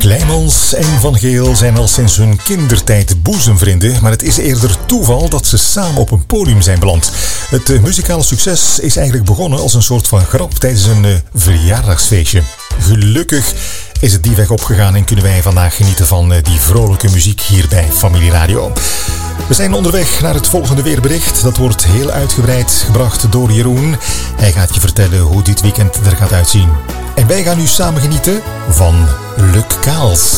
Kleimans en Van Geel zijn al sinds hun kindertijd boezemvrienden, maar het is eerder toeval dat ze samen op een podium zijn beland. Het muzikale succes is eigenlijk begonnen als een soort van grap tijdens een verjaardagsfeestje. Gelukkig is het die weg opgegaan en kunnen wij vandaag genieten van die vrolijke muziek hier bij Familie Radio. We zijn onderweg naar het volgende weerbericht. Dat wordt heel uitgebreid gebracht door Jeroen. Hij gaat je vertellen hoe dit weekend er gaat uitzien. En wij gaan nu samen genieten van Luc Kaels.